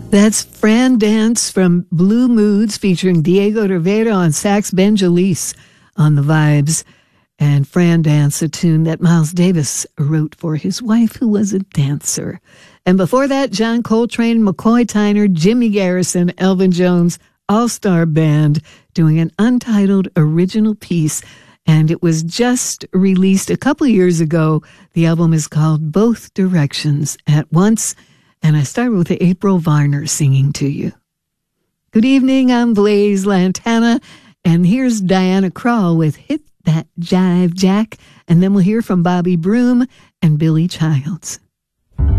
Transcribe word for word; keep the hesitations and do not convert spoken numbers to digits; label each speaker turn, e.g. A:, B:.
A: That's Fran Dance from Blue Moods featuring Diego Rivera on sax, Ben Jalise on the vibes. And Fran Dance, a tune that Miles Davis wrote for his wife, who was a dancer. And before that, John Coltrane, McCoy Tyner, Jimmy Garrison, Elvin Jones, All-Star Band, doing an untitled original piece. And it was just released a couple years ago. The album is called Both Directions at Once. And I start with April Varner singing to you. Good evening, I'm Blaze Lantana, and here's Diana Krall with Hit That Jive Jack, and then we'll hear from Bobby Broom and Billy Childs.